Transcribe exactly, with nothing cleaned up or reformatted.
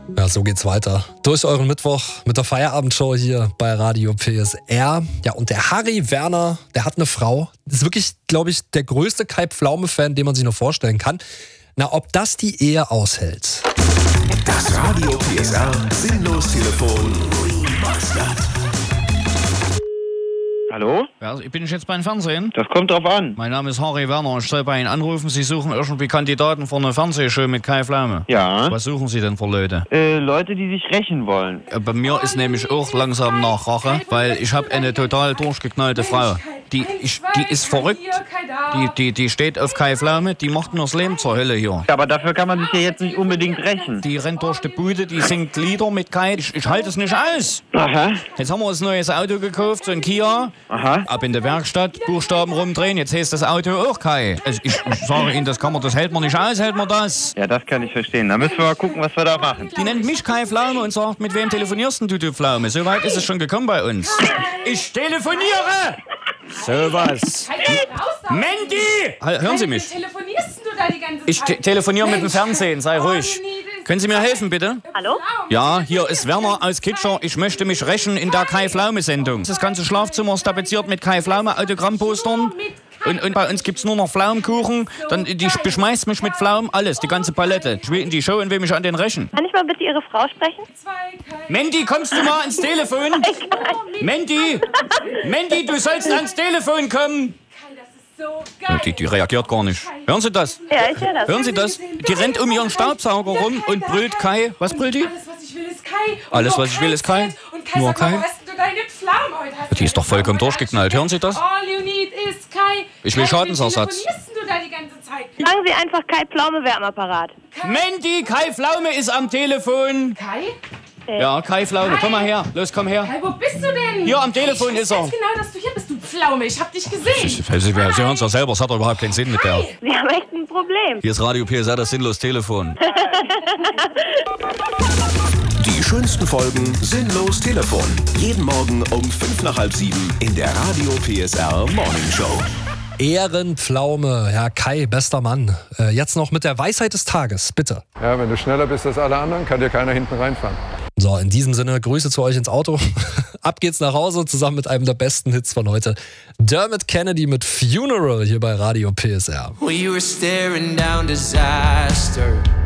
Ja, so geht's weiter. Durch euren Mittwoch mit der Feierabendshow hier bei Radio P S R. Ja, und der Harry Werner, der hat eine Frau. Das ist wirklich, glaube ich, der größte Kai Pflaume-Fan, den man sich nur vorstellen kann. Na, ob das die Ehe aushält? Das Radio P S R Sinnlos-Telefon. Hallo? Ja, ich bin jetzt beim Fernsehen. Das kommt drauf an. Mein Name ist Harry Werner. Ich soll bei Ihnen anrufen. Sie suchen irgendwie Kandidaten für eine Fernsehshow mit Kai Pflaume. Ja. Was suchen Sie denn für Leute? Äh, Leute, die sich rächen wollen. Äh, Bei mir ist nämlich auch langsam nach Rache, weil ich habe eine total durchgeknallte Frau. Die, ich, die ist verrückt. Die, die, die steht auf Kai Pflaume. Die macht nur das Leben zur Hölle hier. Aber dafür kann man sich ja jetzt nicht unbedingt rächen. Die rennt durch die Bude, die singt Lieder mit Kai. Ich, ich halte es nicht aus. Aha. Jetzt haben wir uns ein neues Auto gekauft, so ein Kia. Aha. Ab in der Werkstatt, Buchstaben rumdrehen, jetzt heißt das Auto auch Kai. Also ich, ich sage Ihnen, das kann man, das hält man nicht aus, hält man das. Ja, das kann ich verstehen. Da müssen wir mal gucken, was wir da machen. Die nennt mich Kai Pflaume und sagt, mit wem telefonierst denn du, du Pflaume? So weit ist es schon gekommen bei uns. Ich telefoniere! So was. Mandy! Hall- Hören Sie mich? Telefonierst du da die ganze Zeit? Ich te- telefoniere mit dem Fernsehen, sei ruhig. Können Sie mir helfen, bitte? Hallo? Ja, hier ist Werner aus Kitscher. Ich möchte mich rächen in der Kai-Pflaume-Sendung. Das ganze Schlafzimmer ist tapeziert mit Kai-Pflaume-Autogrammpostern. Und, und bei uns gibt's nur noch Pflaumenkuchen. Dann, die beschmeißt mich mit Pflaumen, alles, die ganze Palette. Ich will in die Show und will mich an den rächen. Kann ich mal bitte Ihre Frau sprechen? Mandy, kommst du mal ans Telefon? Mandy! Mandy, du sollst ans Telefon kommen! Ja, die, die reagiert gar nicht. Hören Sie das? Ja, ich höre das. Hören Sie das? Die rennt um ihren Staubsauger rum und brüllt Kai. Was brüllt die? Alles, was ich will, ist Kai. Und Alles, nur was ich will, ist Kai? Und Kai Nur sagt, warum Kai? hast du deine Pflaume heute? Hast Die ist doch vollkommen du- durchgeknallt. Hören Sie das? All you need is Kai. Ich will Kai, Schadensersatz. Wie telefonierst du da die ganze Zeit? Sagen Sie einfach Kai Pflaume, wer am Apparat. Mandy, Kai Pflaume ist am Telefon. Kai? Ja, Kai Pflaume, komm mal her. Los, komm her. Kai, wo bist du denn? Hier am Telefon ich ist er. Ich weiß genau, dass du hier bist, du Pflaume. Ich hab dich gesehen. Sie, Sie hören es doch selber, es hat doch überhaupt keinen Sinn mit der. Sie haben echt ein Problem. Hier ist Radio P S R, das sinnlos Telefon. Die schönsten Folgen Sinnlos Telefon. Jeden Morgen um fünf nach halb sieben in der Radio P S R Morning Show. Ehrenpflaume, Herr Kai, bester Mann. Äh, jetzt noch mit der Weisheit des Tages, bitte. Ja, wenn du schneller bist als alle anderen, kann dir keiner hinten reinfahren. So, in diesem Sinne, Grüße zu euch ins Auto. Ab geht's nach Hause, zusammen mit einem der besten Hits von heute. Dermot Kennedy mit Funeral hier bei Radio P S R. We were staring down disaster.